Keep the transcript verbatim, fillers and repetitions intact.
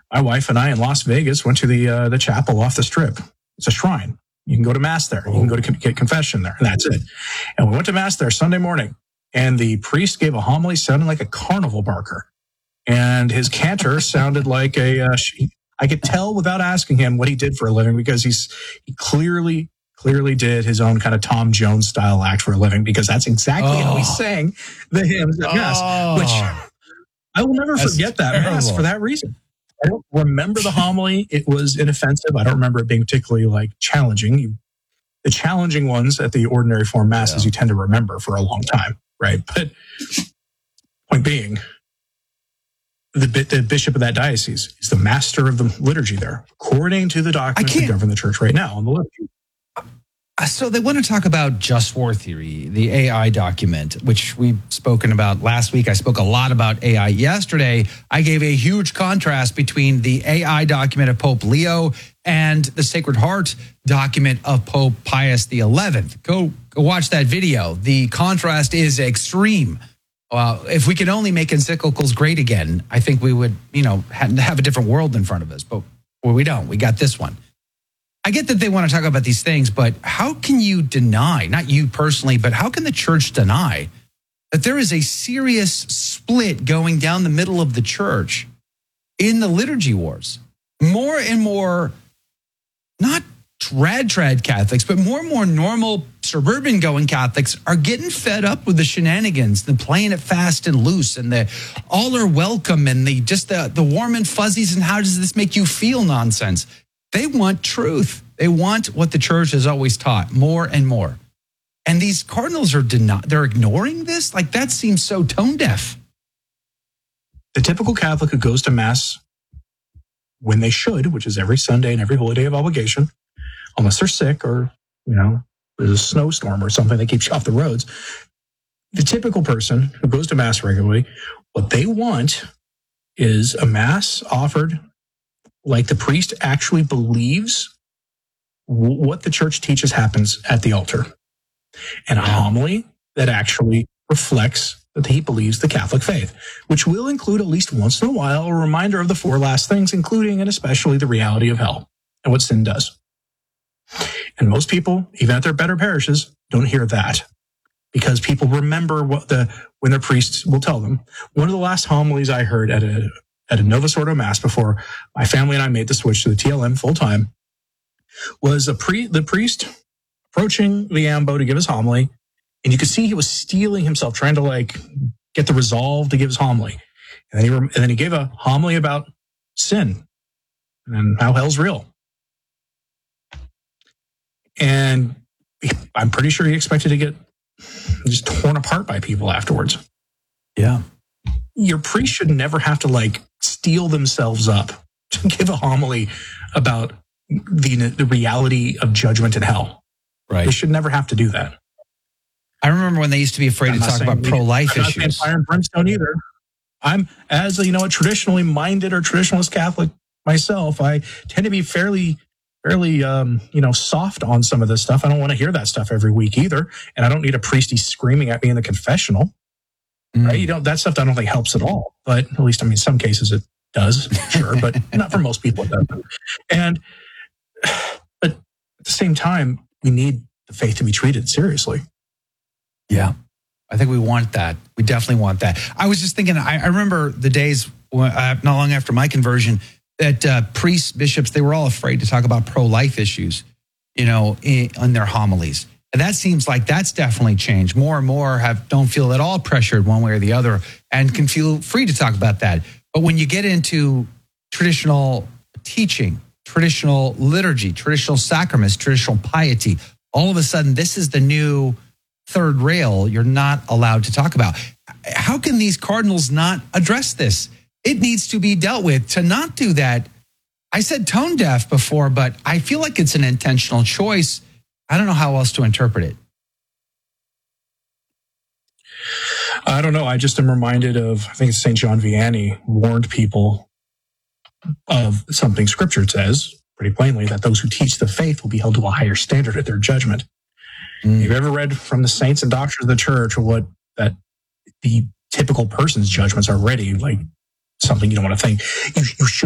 my wife and I in Las Vegas went to the uh, the chapel off the strip. It's a shrine. You can go to mass there. You can go to con- get confession there, and that's it. And we went to mass there Sunday morning, and the priest gave a homily sounding like a carnival barker, and his cantor sounded like a. Uh, she, I could tell without asking him what he did for a living, because he's he clearly clearly did his own kind of Tom Jones style act for a living, because that's exactly oh. how he sang the hymns at mass, oh. which I will never that's forget that terrible. mass for that reason. I don't remember the homily. It was inoffensive. I don't remember it being particularly like challenging. You, the challenging ones at the ordinary form masses, yeah. you tend to remember for a long time, right? But point being, the, the bishop of that diocese is the master of the liturgy there, according to the documents that govern the church right now on the liturgy. So they want to talk about just war theory, the A I document, which we've spoken about last week. I spoke a lot about A I yesterday. I gave a huge contrast between the A I document of Pope Leo and the Sacred Heart document of Pope Pius the eleventh. Go, go watch that video. The contrast is extreme. Uh, if we could only make encyclicals great again, I think we would, you know, have a different world in front of us. But well, we don't. We got this one. I get that they want to talk about these things, but how can you deny, not you personally, but how can the church deny that there is a serious split going down the middle of the church in the liturgy wars? More and more, not trad trad Catholics, but more and more normal suburban going Catholics are getting fed up with the shenanigans, the playing it fast and loose, and the all are welcome, and the just the, the warm and fuzzies, and how does this make you feel nonsense. They want truth. They want what the church has always taught, more and more. And these cardinals are deni- they're ignoring this? Like, that seems so tone deaf. The typical Catholic who goes to Mass when they should, which is every Sunday and every holy day of obligation, unless they're sick or, you know, there's a snowstorm or something that keeps you off the roads. The typical person who goes to Mass regularly, what they want is a Mass offered like the priest actually believes w- what the church teaches happens at the altar, and a homily that actually reflects that he believes the Catholic faith, which will include at least once in a while a reminder of the four last things, including and especially the reality of hell and what sin does. And most people, even at their better parishes, don't hear that, because people remember what the when their priests will tell them. One of the last homilies I heard at a at a Novus Ordo Mass before my family and I made the switch to the T L M full time was a pre the priest approaching the ambo to give his homily, and you could see he was steeling himself, trying to like get the resolve to give his homily, and then he and then he gave a homily about sin and how hell's real, and I'm pretty sure he expected to get just torn apart by people afterwards. Yeah. Your priest should never have to like steel themselves up to give a homily about the the reality of judgment and hell. Right. They should never have to do that. I remember when they used to be afraid I'm to talk about pro-life I'm issues. not saying fire and brimstone either. I'm, as a, you know, a traditionally minded or traditionalist Catholic myself, I tend to be fairly, fairly, um, you know, soft on some of this stuff. I don't want to hear that stuff every week either, and I don't need a priesty screaming at me in the confessional. Mm. Right? You don't. That stuff I don't think helps at all. But at least, I mean, some cases it does, sure, but not for most people it doesn't. And but at the same time, we need the faith to be treated seriously. Yeah, I think we want that. We definitely want that. I was just thinking, I, I remember the days uh, not long after my conversion that uh, priests, bishops, they were all afraid to talk about pro-life issues, you know, in, in their homilies. And that seems like that's definitely changed. More and more have don't feel at all pressured one way or the other and can feel free to talk about that. But when you get into traditional teaching, traditional liturgy, traditional sacraments, traditional piety, all of a sudden this is the new third rail you're not allowed to talk about. How can these cardinals not address this? It needs to be dealt with. To not do that, I said tone deaf before, but I feel like it's an intentional choice. I don't know how else to interpret it. I don't know. I just am reminded of, I think it's Saint John Vianney warned people of something Scripture says pretty plainly, that those who teach the faith will be held to a higher standard at their judgment. Mm. Have you ever read from the saints and doctors of the church what that the typical person's judgments are already like something you don't want to think? You, you should